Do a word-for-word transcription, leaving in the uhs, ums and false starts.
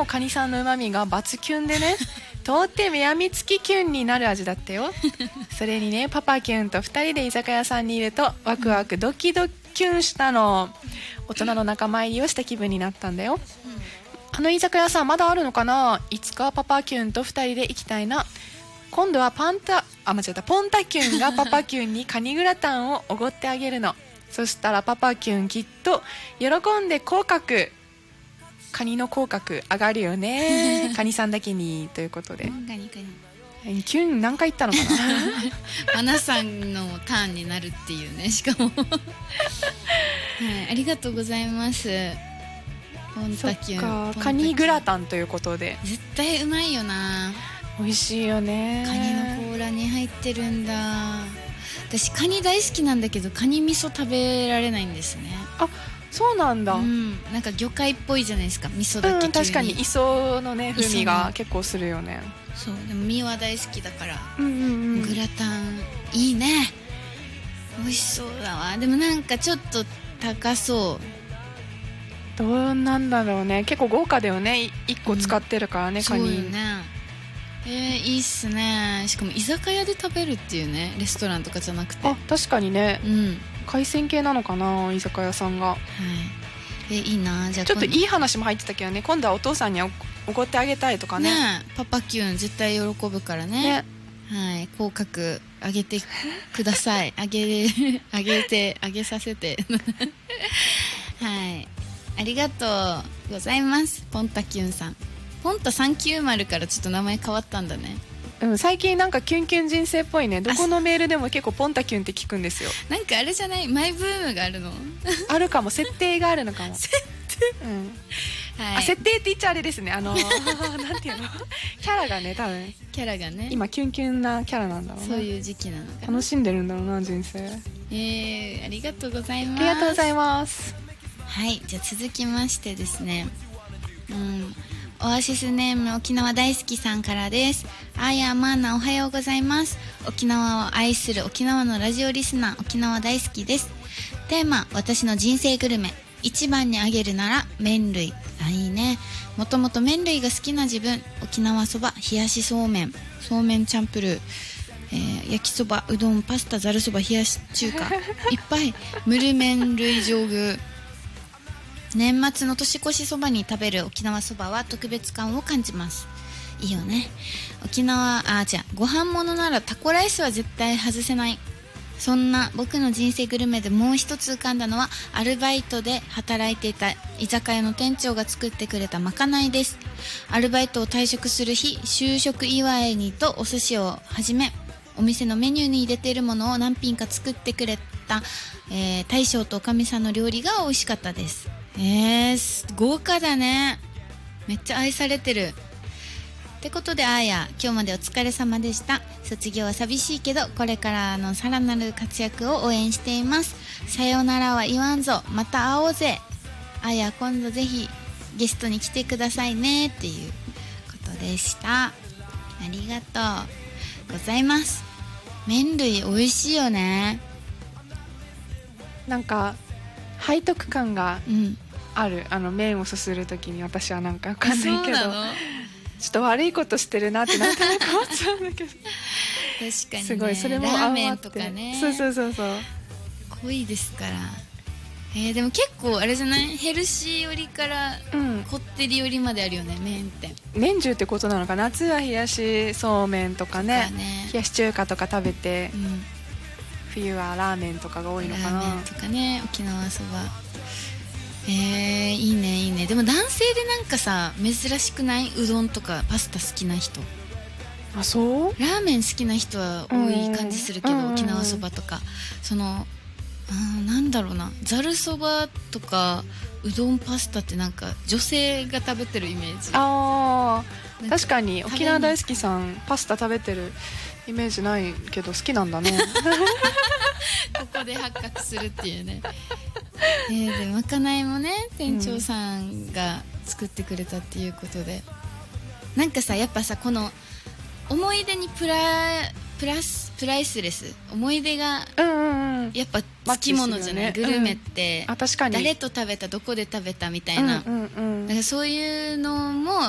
カニさんの旨味がバツキュンでねとってもやみつきキュンになる味だったよ。それにねパパキュンとふたりで居酒屋さんにいるとワクワクドキドキュンしたの。大人の仲間入りをした気分になったんだよ。あの居酒屋さんまだあるのかな。いつかパパキュンとふたりで行きたいな。今度はパンタあ間違えたポンタキュンがパパキュンにカニグラタンをおごってあげるの。そしたらパパキュンきっと喜んで口角カニの口角上がるよねカニさんだけにということで、 カニカニキュン何回言ったのかなアナさんのターンになるっていうね。しかも、はい、ありがとうございます。ポンタキュン、 そっかカニグラタンということで絶対うまいよな。 美味しいよね。 カニの甲羅に入ってるんだ。私カニ大好きなんだけどカニ味噌食べられないんですね。 あ、そうなんだ、 うん、なんか魚介っぽいじゃないですか、味噌だけ急に、 うん、確かに磯のね風味が結構するよね。 そう、でも身は大好きだから、 うんうんうん、 グラタンいいね、美味しそうだわ。でもなんかちょっと高そう。 どうなんだろうね。結構豪華だよね、いっこ使ってるからね、 うん、 カニ。 そうよね。えー、いいっすね。しかも居酒屋で食べるっていうね、レストランとかじゃなくて。 あ、確かにね、 うん、 海鮮系なのかな、居酒屋さんが。 はい、えいいな。じゃあちょっといい話も入ってたけどね、今度はお父さんにおごってあげたいとかね。 ねえ、パパキュン絶対喜ぶからね。 ね、はい、 口角上げてください。上げ上げて上げさせてはい、ありがとうございます。ポンタキュンさん。ポンタさんきゅうまるからちょっと名前変わったんだね。 うん、最近なんかキュンキュン人生っぽいね。どこのメールでも結構ポンタキュンって聞くんですよ。 なんかあれじゃない、マイブームがあるのあるかも、設定があるのかも。設定、うん、はい、あ、設定って言っちゃあれですね、あのなんていうのキャラがね、多分キャラがね今キュンキュンなキャラなんだろうね。 そういう時期なのかな。 楽しんでるんだろうな、人生。 えー、ありがとうございます。 ありがとうございます。 はい、じゃあ続きましてですね、うん、オアシスネーム沖縄大好きさんからです。あやまーな、おはようございます。沖縄を愛する沖縄のラジオリスナー、沖縄大好きです。テーマ、私の人生グルメ。一番にあげるなら麺類。あ、いいね。もともと麺類が好きな自分。沖縄そば、冷やしそうめん、そうめんチャンプルー、えー、焼きそば、うどん、パスタ、ざるそば、冷やし中華いっぱい、無ル麺類上宮。年末の年越しそばに食べる沖縄そばは特別感を感じます。いいよね。沖縄、あ、じゃあご飯物ならタコライスは絶対外せない。そんな僕の人生グルメでもう一つ浮かんだのは、アルバイトで働いていた居酒屋の店長が作ってくれたまかないです。アルバイトを退職する日、就職祝いにとお寿司をはじめ、お店のメニューに入れているものを何品か作ってくれた、えー、大将とおかみさんの料理が美味しかったです。えー、豪華だね。めっちゃ愛されてる。ってことで、あーや、今日までお疲れ様でした。卒業は寂しいけど、これからのさらなる活躍を応援しています。さよならは言わんぞ、また会おうぜ。あーや、今度ぜひゲストに来てくださいね、っていうことでした。ありがとうございます。麺類美味しいよね。 なんか背徳感がある、 うん、 あの麺をすするときに。私はなんか分かんないけど、 そうなの？ ちょっと悪いことしてるなってなんとなく思っちゃうんだけど確かにね、 すごいそれもラー相メンまってとかね、 そうそうそうそう、 濃いですから。えー、でも結構あれじゃない、ヘルシーよりからこってりよりまであるよね、麺って。 年中ってことなのか。夏は冷やしそうめんとか ね, とかね、 冷やし中華とか食べて、 うん、 冬はラーメンとかが多いのかな。 ラーメンとかね、沖縄そば。えー、いいねいいね。でも男性でなんかさ、珍しくない？うどんとかパスタ好きな人。 あ、そう？ ラーメン好きな人は多い感じするけど、うん、沖縄そばとか、その、あ、なんだろうな、ざるそばとかうどんパスタってなんか女性が食べてるイメージ。 あー、確かに沖縄大好きさんパスタ食べてるイメージないけど好きなんだねここで発覚するっていうねえー、でまかないもね、店長さんが作ってくれたっていうことで、うん、なんかさ、やっぱさ、この思い出にプラプラスプライスレス、思い出がやっぱつきものじゃない、ね、グルメって、うん、あ、確かに誰と食べた、どこで食べたみたいな、うんうんうん、だからそういうのも